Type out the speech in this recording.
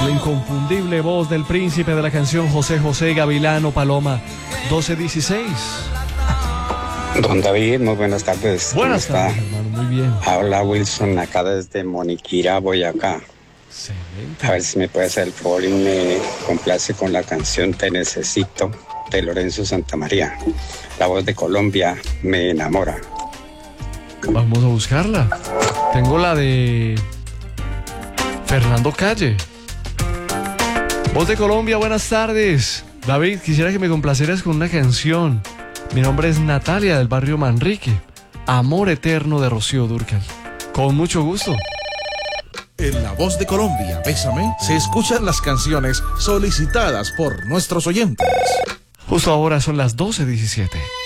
La inconfundible voz del príncipe de la canción José José Gavilano Paloma, 12:16. Don David, muy buenas tardes. Buenas tardes, hermano, muy bien. Habla Wilson acá desde Moniquirá, Boyacá. Excelente. A ver si me puede hacer el favor y me complace con la canción Te Necesito de Lorenzo Santamaría. La voz de Colombia me enamora. Vamos a buscarla. Tengo la de Fernando Calle. Voz de Colombia, buenas tardes. David, quisiera que me complacieras con una canción. Mi nombre es Natalia del barrio Manrique. Amor Eterno de Rocío Dúrcal. Con mucho gusto. En La Voz de Colombia, Bésame, se escuchan las canciones solicitadas por nuestros oyentes. Justo ahora son las 12:17.